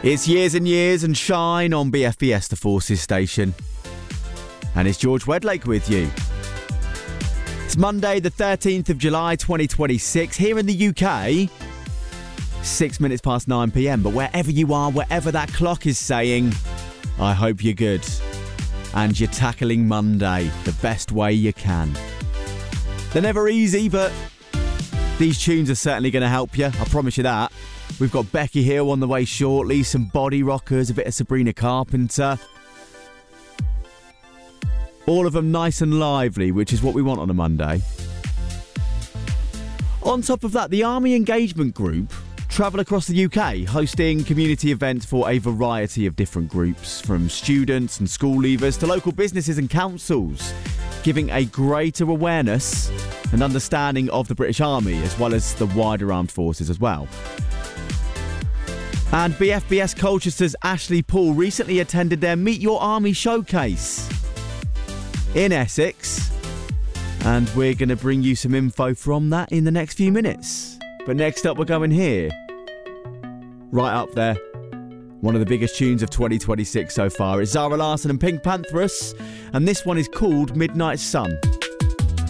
It's Years and Years and Shine on BFBS, the Forces station. And it's George Wedlake with you. It's Monday, the 13th of July, 2026. Here in the UK, 6 minutes past 9 p.m. But wherever you are, wherever that clock is saying, I hope you're good. And you're tackling Monday the best way you can. They're never easy, but these tunes are certainly going to help you. I promise you that. We've got Becky Hill on the way shortly, some body rockers, a bit of Sabrina Carpenter. All of them nice and lively, which is what we want on a Monday. On top of that, the Army Engagement Group travel across the UK, hosting community events for a variety of different groups, from students and school leavers to local businesses and councils, giving a greater awareness and understanding of the British Army, as well as the wider armed forces as well. And BFBS Colchester's Ashley Paul recently attended their Meet Your Army showcase in Essex. And we're going to bring you some info from that in the next few minutes. But next up, we're going here. Right up there. One of the biggest tunes of 2026 so far. It's Zara Larsson and Pink Pantheress. And this one is called Midnight Sun.